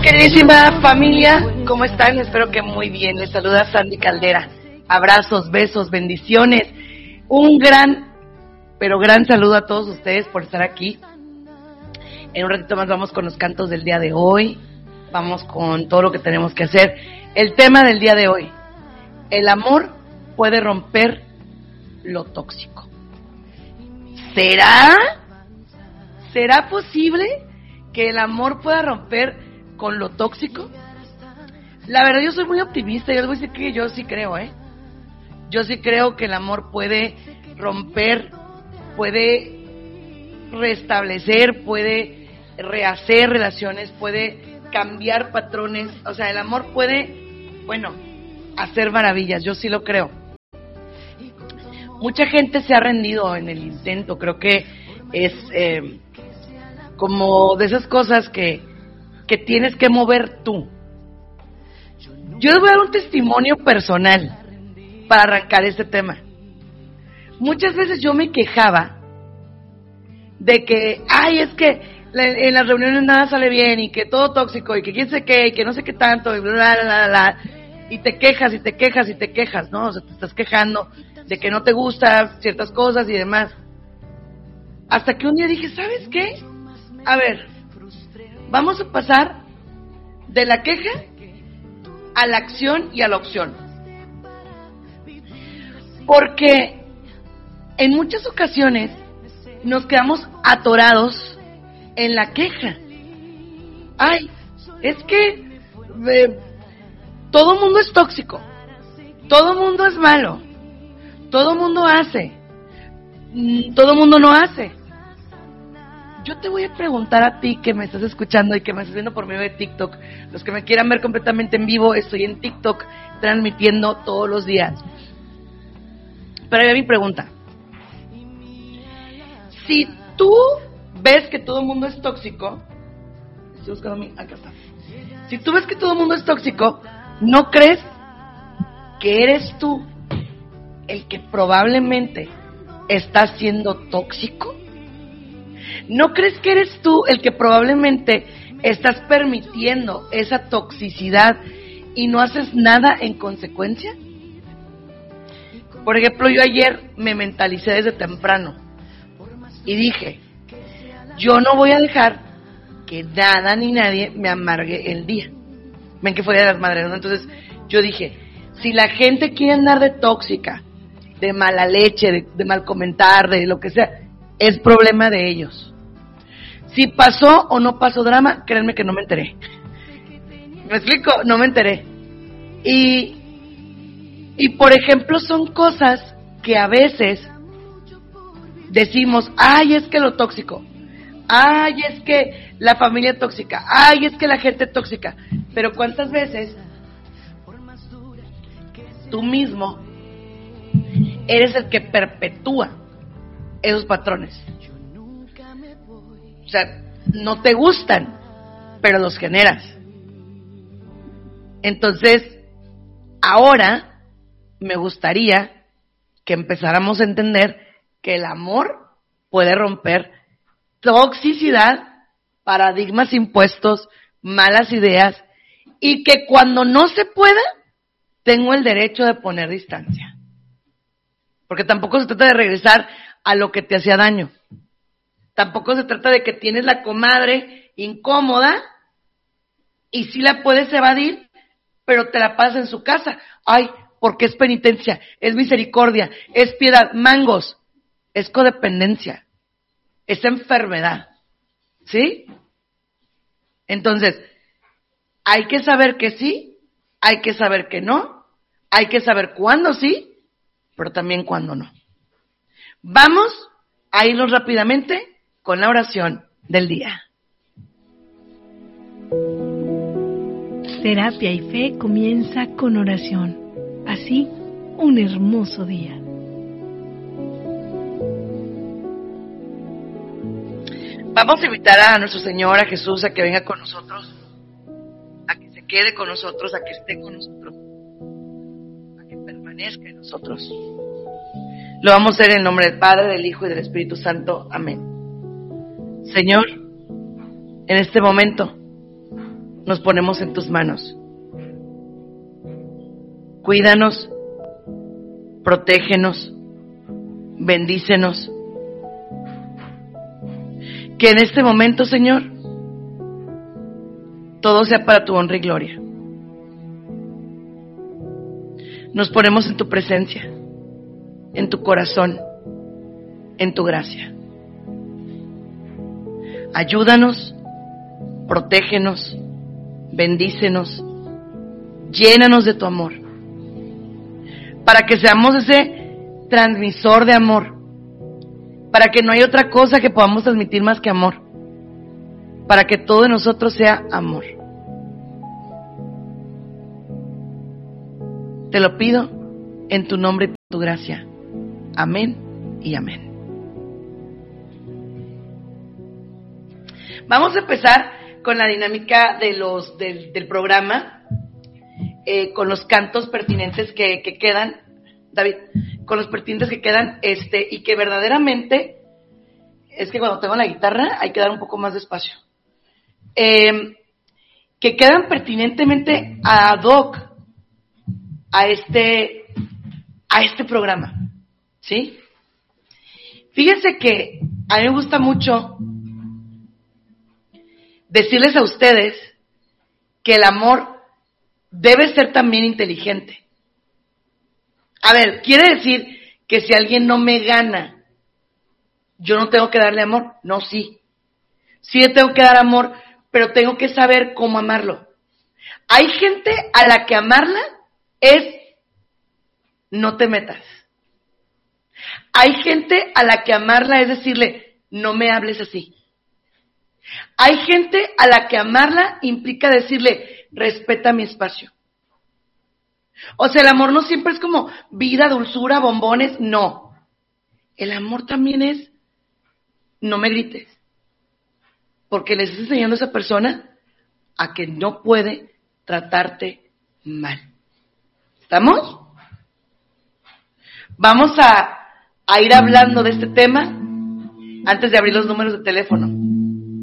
Queridísima familia, ¿cómo están? Espero que muy bien. Les saluda Sandy Caldera. Abrazos, besos, bendiciones. Un gran, pero gran saludo a todos ustedes por estar aquí. En un ratito más vamos con los cantos del día de hoy. Vamos con todo lo que tenemos que hacer. El tema del día de hoy: el amor puede romper lo tóxico. ¿Será posible que el amor pueda romper con lo tóxico? La verdad, yo soy muy optimista. Yo les voy a decir que yo sí creo, Yo sí creo que el amor puede romper, puede restablecer, puede rehacer relaciones, puede cambiar patrones. O sea, el amor puede, hacer maravillas. Yo sí lo creo. Mucha gente se ha rendido en el intento. Creo que es como de esas cosas que tienes que mover tú. Yo les voy a dar un testimonio personal para arrancar este tema. Muchas veces yo me quejaba de que, es que en las reuniones nada sale bien, y que todo tóxico, y que quién sé qué, y que no sé qué tanto, y bla, bla, bla, bla, y te quejas, y te quejas, y te quejas, ¿no? O sea, te estás quejando de que no te gustan ciertas cosas y demás. Hasta que un día dije, ¿sabes qué? A ver, vamos a pasar de la queja a la acción y a la opción. Porque en muchas ocasiones nos quedamos atorados en la queja. Es que todo mundo es tóxico, todo mundo es malo, todo mundo hace, todo mundo no hace. Yo te voy a preguntar a ti que me estás escuchando y que me estás viendo por medio de TikTok. Los que me quieran ver completamente en vivo, estoy en TikTok transmitiendo todos los días. Pero ahí va mi pregunta. Si tú ves que todo el mundo es tóxico, estoy buscando acá está. Si tú ves que todo el mundo es tóxico, ¿no crees que eres tú el que probablemente está siendo tóxico? ¿No crees que eres tú el que probablemente estás permitiendo esa toxicidad y no haces nada en consecuencia? Por ejemplo, yo ayer me mentalicé desde temprano y dije, yo no voy a dejar que nada ni nadie me amargue el día. Ven que fue Día de las Madres, ¿no? Entonces yo dije, si la gente quiere andar de tóxica, de mala leche, de mal comentar, de lo que sea, es problema de ellos. Si pasó o no pasó drama, créanme que no me enteré. ¿Me explico? No me enteré. Y por ejemplo, son cosas que a veces decimos, es que lo tóxico, es que la familia tóxica, es que la gente tóxica. Pero ¿cuántas veces tú mismo eres el que perpetúa esos patrones? O sea, no te gustan, pero los generas. Entonces, ahora me gustaría que empezáramos a entender que el amor puede romper toxicidad, paradigmas impuestos, malas ideas, y que cuando no se pueda, tengo el derecho de poner distancia. Porque tampoco se trata de regresar a lo que te hacía daño. Tampoco se trata de que tienes la comadre incómoda y sí la puedes evadir, pero te la pasas en su casa. Porque es penitencia, es misericordia, es piedad, mangos, es codependencia, es enfermedad, ¿sí? Entonces, hay que saber que sí, hay que saber que no, hay que saber cuándo sí, pero también cuándo no. Vamos a irnos rápidamente con la oración del día. Terapia y Fe comienza con oración. Así, un hermoso día. Vamos a invitar a nuestro Señor, a Jesús, a que venga con nosotros, a que se quede con nosotros, a que esté con nosotros, a que permanezca en nosotros. Lo vamos a hacer en el nombre del Padre, del Hijo y del Espíritu Santo. Amén. Señor, en este momento nos ponemos en tus manos. Cuídanos, protégenos, bendícenos. Que en este momento, Señor, todo sea para tu honra y gloria. Nos ponemos en tu presencia, en tu corazón, en tu gracia. Ayúdanos, protégenos, bendícenos, llénanos de tu amor, para que seamos ese transmisor de amor, para que no haya otra cosa que podamos transmitir más que amor, para que todo de nosotros sea amor. Te lo pido en tu nombre y por tu gracia. Amén y amén. Vamos a empezar con la dinámica del programa, con los cantos pertinentes que quedan, David, con los pertinentes que quedan, y que verdaderamente, es que cuando tengo la guitarra hay que dar un poco más de espacio, que quedan pertinentemente ad hoc a este programa, ¿sí? Fíjense que a mí me gusta mucho decirles a ustedes que el amor debe ser también inteligente. A ver, quiere decir que si alguien no me gana, yo no tengo que darle amor. No, sí. Sí le tengo que dar amor, pero tengo que saber cómo amarlo. Hay gente a la que amarla es no te metas. Hay gente a la que amarla es decirle no me hables así. Hay gente a la que amarla implica decirle respeta mi espacio. O sea, el amor no siempre es como vida, dulzura, bombones, no. El amor también es no me grites, porque le estás enseñando a esa persona a que no puede tratarte mal. ¿Estamos? Vamos a ir hablando de este tema antes de abrir los números de teléfono.